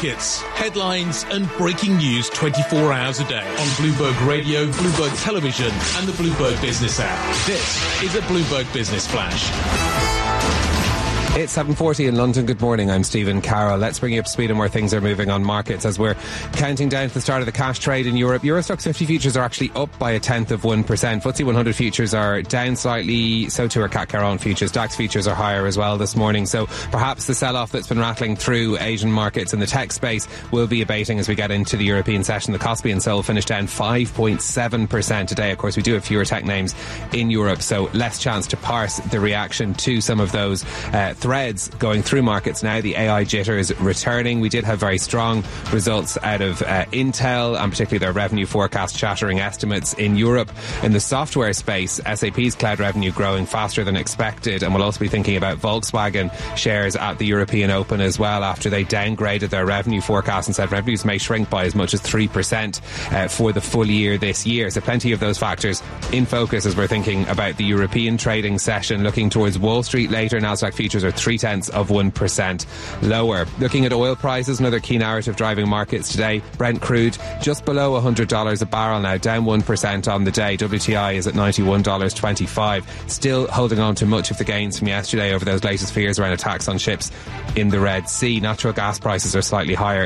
markets, headlines and breaking news 24 hours a day on Bloomberg Radio, Bloomberg Television and the Bloomberg Business app. This is a Bloomberg Business Flash. It's 7:40 in London. Good morning, I'm Stephen Carroll. Let's bring you up to speed on where things are moving on markets as we're counting down to the start of the cash trade in Europe. Euro Stoxx 50 futures are actually up by 0.1%. FTSE 100 futures are down slightly, so too are CAC 40 futures. DAX futures are higher as well this morning, so perhaps the sell-off that's been rattling through Asian markets in the tech space will be abating as we get into the European session. The Kospi and Seoul finished down 5.7% today. Of course, we do have fewer tech names in Europe, so less chance to parse the reaction to some of those threads going through markets now. The AI jitter is returning. We did have very strong results out of Intel, and particularly their revenue forecast shattering estimates in Europe. In the software space, SAP's cloud revenue growing faster than expected, and we'll also be thinking about Volkswagen shares at the European Open as well after they downgraded their revenue forecast and said revenues may shrink by as much as 3% for the full year this year. So plenty of those factors in focus as we're thinking about the European trading session. Looking towards Wall Street later, Nasdaq futures are 0.3% lower. Looking at oil prices, another key narrative driving markets today. Brent crude just below $100 a barrel now, down 1% on the day. WTI is at $91.25. Still holding on to much of the gains from yesterday over those latest fears around attacks on ships in the Red Sea. Natural gas prices are slightly higher